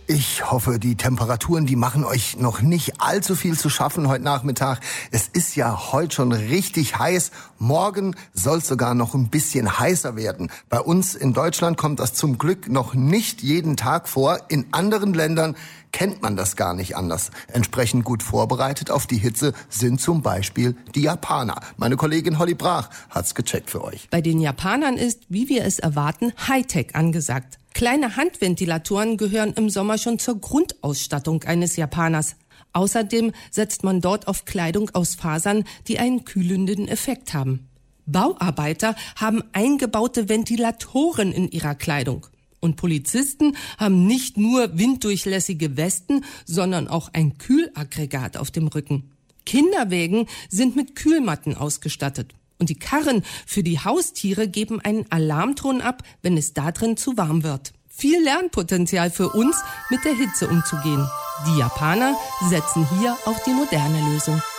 Ich hoffe, die Temperaturen, die machen euch noch nicht allzu viel zu schaffen heute Nachmittag. Es ist ja heute schon richtig heiß. Morgen soll es sogar noch ein bisschen heißer werden. Bei uns in Deutschland kommt das zum Glück noch nicht jeden Tag vor. In anderen Ländern kennt man das gar nicht anders. Entsprechend gut vorbereitet auf die Hitze sind zum Beispiel die Japaner. Meine Kollegin Holly Brach hat's gecheckt für euch. Bei den Japanern ist, wie wir es erwarten, Hightech angesagt. Kleine Handventilatoren gehören im Sommer schon zur Grundausstattung eines Japaners. Außerdem setzt man dort auf Kleidung aus Fasern, die einen kühlenden Effekt haben. Bauarbeiter haben eingebaute Ventilatoren in ihrer Kleidung. Und Polizisten haben nicht nur winddurchlässige Westen, sondern auch ein Kühlaggregat auf dem Rücken. Kinderwägen sind mit Kühlmatten ausgestattet. Und die Karren für die Haustiere geben einen Alarmton ab, wenn es da drin zu warm wird. Viel Lernpotenzial für uns, mit der Hitze umzugehen. Die Japaner setzen hier auf die moderne Lösung.